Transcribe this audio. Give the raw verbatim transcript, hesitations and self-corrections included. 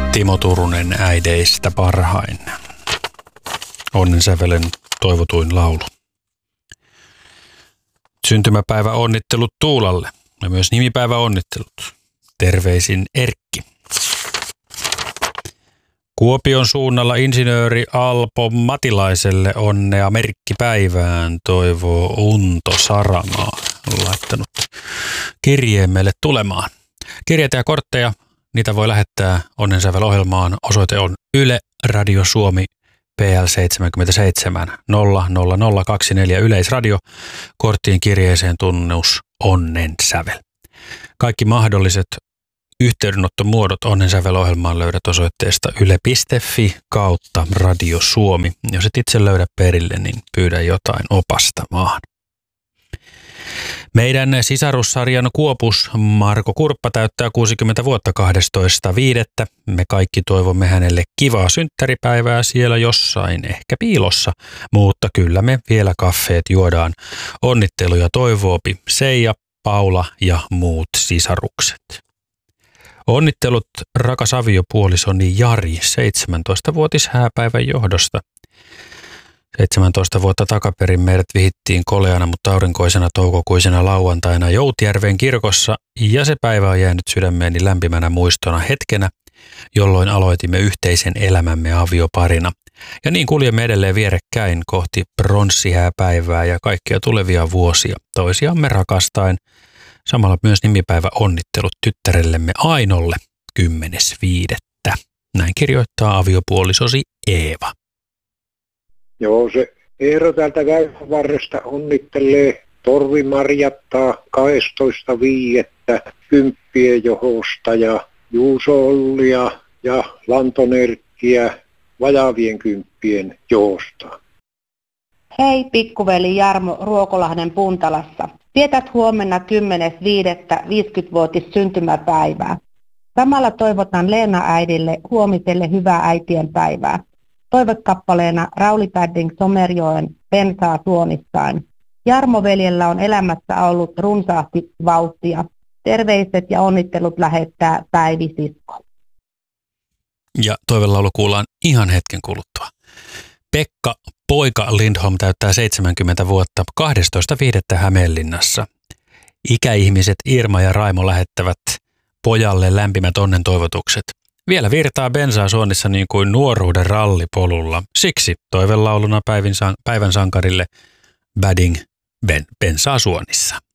Timo Turunen äideistä parhain. Onnensävelen toivotuin laulu. Syntymäpäivä onnittelut Tuulalle ja myös nimipäivä onnittelut. Terveisin Erkki. Kuopion suunnalla insinööri Alpo Matilaiselle onnea merkkipäivään, toivoo Unto Saramaa. On laittanut kirjeen meille tulemaan. Kirjeitä ja kortteja, niitä voi lähettää Onnensävel-ohjelmaan. Osoite on Yle Radio Suomi P L seitsemänkymmentäseitsemän nolla nolla nolla kaksikymmentäneljä Yleisradio. Korttien kirjeeseen tunnus Onnensävel. Kaikki mahdolliset yhteydenottomuodot Onnensävel-ohjelmaan löydät osoitteesta yle piste fi kautta Radio Suomi. Jos et itse löydä perille, niin pyydä jotain opastamaan. Meidän sisarussarjan Kuopus Marko Kurppa täyttää kuusikymmentä vuotta kahdestoista viidettä Me kaikki toivomme hänelle kivaa synttäripäivää siellä jossain, ehkä piilossa, mutta kyllä me vielä kaffeet juodaan. Onnitteluja toivoopi Seija, Paula ja muut sisarukset. Onnittelut rakas aviopuolisoni Jari seitsemäntoistavuotis hääpäivän johdosta. seitsemäntoista vuotta takaperin meidät vihittiin koleana, mutta aurinkoisena toukokuisena lauantaina Joutjärven kirkossa, ja se päivä on jäänyt sydämeeni lämpimänä muistona hetkenä, jolloin aloitimme yhteisen elämämme avioparina. Ja niin kuljemme edelleen vierekkäin kohti pronssihääpäivää ja kaikkia tulevia vuosia toisiamme rakastaen. Samalla myös nimipäivä onnittelut tyttärellemme Ainolle kymmenes viidettä Näin kirjoittaa aviopuolisosi Eeva. Joo, se Eero täältä Väylän varresta onnittelee Torvi Marjattaa kahdestoista viidettä kymppien johosta ja Juuso Ollia ja Lantonerkkiä vajaavien kymppien johosta. Hei pikkuveli Jarmo Ruokolahden Puntalassa. Vietät huomenna kymmenes viidettä viisikymmenvuotis syntymäpäivää. Samalla toivotan Leena äidille huomiselle hyvää äitien päivää. Toivekappaleena Rauli Padding Somerjoen Pensaa suonistaan. Jarmo veljellä on elämässä ollut runsaasti vauhtia. Terveiset ja onnittelut lähettää Päivi Sisko. Ja toivelaulu kuullaan ihan hetken kuluttua. Pekka Poika Lindholm täyttää seitsemänkymmentä vuotta kahdestoista viidettä Hämeenlinnassa. Ikäihmiset Irma ja Raimo lähettävät pojalle lämpimät onnen toivotukset. Vielä virtaa bensaa suonnissa niin kuin nuoruuden rallipolulla. Siksi toivelauluna päivän sankarille Badding ben, bensaa suonnissa.